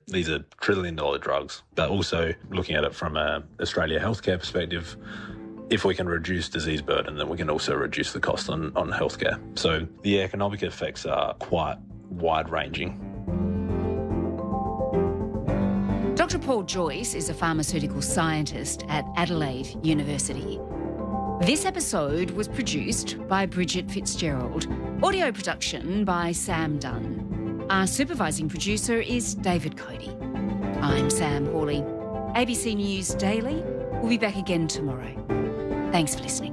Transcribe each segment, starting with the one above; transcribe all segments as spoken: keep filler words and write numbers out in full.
These are trillion dollar drugs, but also looking at it from a Australia healthcare perspective, if we can reduce disease burden, then we can also reduce the cost on, on healthcare. So the economic effects are quite wide-ranging. Doctor Paul Joyce is a pharmaceutical scientist at Adelaide University. This episode was produced by Bridget Fitzgerald. Audio production by Sam Dunn. Our supervising producer is David Cody. I'm Sam Hawley. A B C News Daily. We'll be back again tomorrow. Thanks for listening.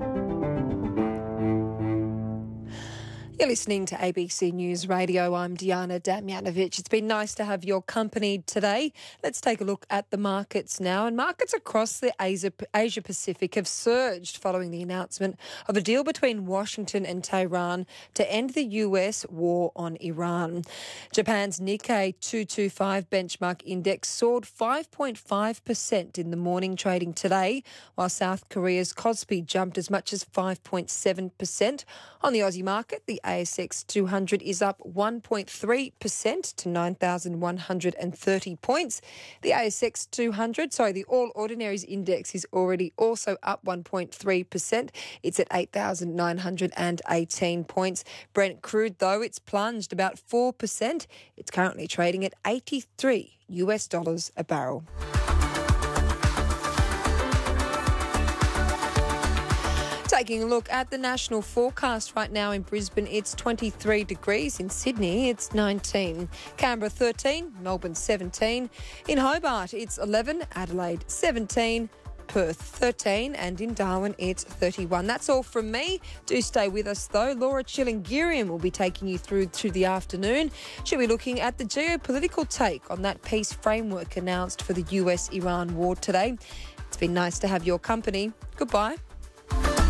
You're listening to A B C News Radio. I'm Diana Damjanovic. It's been nice to have your company today. Let's take a look at the markets now. And markets across the Asia Pacific have surged following the announcement of a deal between Washington and Tehran to end the U S war on Iran. Japan's Nikkei two twenty-five benchmark index soared five point five percent in the morning trading today, while South Korea's Kospi jumped as much as five point seven percent. On the Aussie market, the A S X two hundred is up one point three percent to nine thousand one hundred thirty points. The A S X two hundred, sorry, the All Ordinaries Index is already also up one point three percent. It's at eight thousand nine hundred eighteen points. Brent crude, though, it's plunged about four percent. It's currently trading at eighty-three U S dollars a barrel. Taking a look at the national forecast right now in Brisbane, it's twenty-three degrees. In Sydney, it's nineteen. Canberra, thirteen. Melbourne, seventeen. In Hobart, it's eleven. Adelaide, seventeen. Perth, thirteen. And in Darwin, it's thirty-one. That's all from me. Do stay with us, though. Laura Chillingirian will be taking you through to the afternoon. She'll be looking at the geopolitical take on that peace framework announced for the U S Iran war today. It's been nice to have your company. Goodbye.